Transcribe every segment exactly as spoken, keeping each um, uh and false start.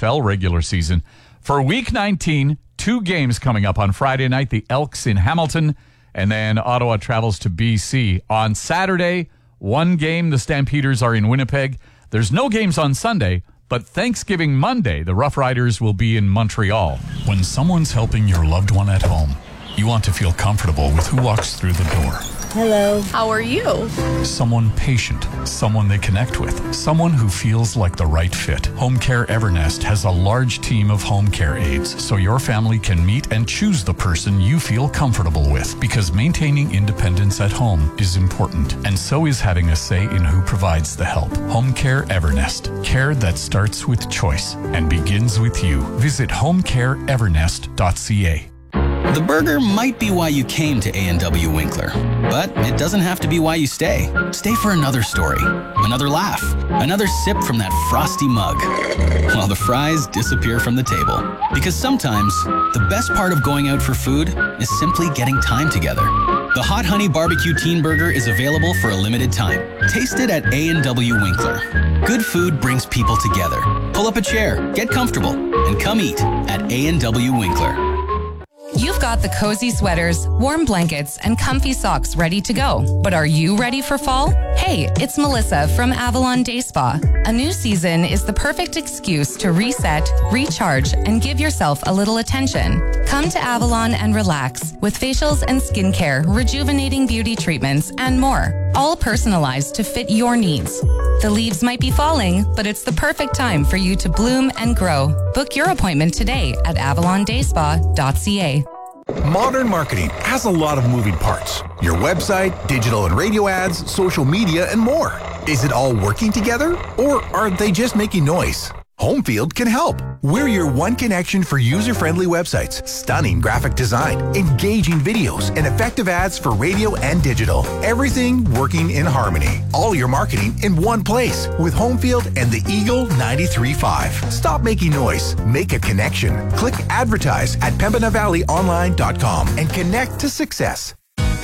F L regular season. For Week nineteen, two games coming up on Friday night, the Elks in Hamilton, and then Ottawa travels to B C. On Saturday, one game, the Stampeders are in Winnipeg. There's no games on Sunday, but Thanksgiving Monday, the Rough Riders will be in Montreal. When someone's helping your loved one at home, you want to feel comfortable with who walks through the door. Hello. How are you? Someone patient, someone they connect with, someone who feels like the right fit. Home Care Evernest has a large team of home care aides, so your family can meet and choose the person you feel comfortable with, because maintaining independence at home is important, and so is having a say in who provides the help. Home Care Evernest, care that starts with choice and begins with you. Visit home care evernest dot c a. The burger might be why you came to A and W Winkler, but it doesn't have to be why you stay. Stay for another story, another laugh, another sip from that frosty mug, while the fries disappear from the table. Because sometimes, the best part of going out for food is simply getting time together. The Hot Honey Barbecue Teen Burger is available for a limited time. Taste it at A and W Winkler. Good food brings people together. Pull up a chair, get comfortable, and come eat at A and W Winkler. You've got the cozy sweaters, warm blankets, and comfy socks ready to go. But are you ready for fall? Hey, it's Melissa from Avalon Day Spa. A new season is the perfect excuse to reset, recharge, and give yourself a little attention. Come to Avalon and relax with facials and skincare, rejuvenating beauty treatments, and more. All personalized to fit your needs. The leaves might be falling, but it's the perfect time for you to bloom and grow. Book your appointment today at avalon day spa dot c a. Modern marketing has a lot of moving parts. Your website, digital and radio ads, social media, and more. Is it all working together, or are they just making noise? Homefield can help. We're your one connection for user-friendly websites, stunning graphic design, engaging videos, and effective ads for radio and digital. Everything working in harmony. All your marketing in one place with Homefield and the Eagle ninety-three point five. Stop making noise. Make a connection. Click advertise at pembina valley online dot com and connect to success.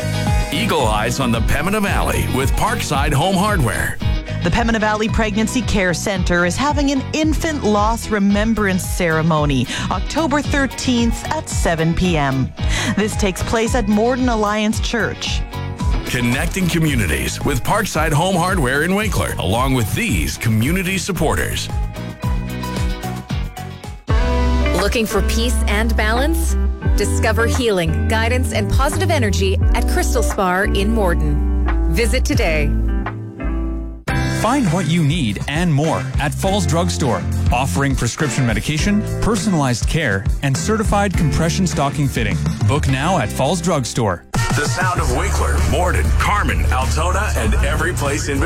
Eagle Eyes on the Pembina Valley with Parkside Home Hardware. The Pembina Valley Pregnancy Care Center is having an infant loss remembrance ceremony October thirteenth at seven p.m. This takes place at Morden Alliance Church. Connecting communities with Parkside Home Hardware in Winkler, along with these community supporters. Looking for peace and balance? Discover healing, guidance, and positive energy at Crystal Spar in Morden. Visit today. Find what you need and more at Falls Drug Store, offering prescription medication, personalized care, and certified compression stocking fitting. Book now at Falls Drug Store. The sound of Winkler, Morden, Carmen, Altona, and every place in between.